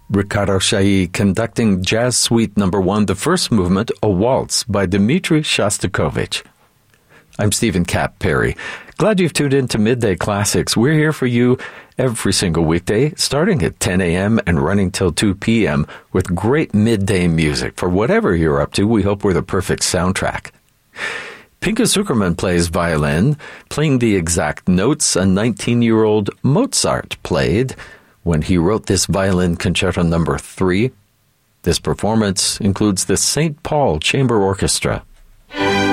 Ricardo Chailly conducting Jazz Suite No. 1, the first movement, a waltz by Dmitri Shostakovich. I'm Stephen Cap Perry. Glad you've tuned in to Midday Classics. We're here for you every single weekday, starting at 10 a.m. and running till 2 p.m. with great midday music. For whatever you're up to, we hope we're the perfect soundtrack. Pinka Zukerman plays violin, playing the exact notes a 19-year-old Mozart played when he wrote this violin concerto No. 3. This performance includes the St. Paul Chamber Orchestra.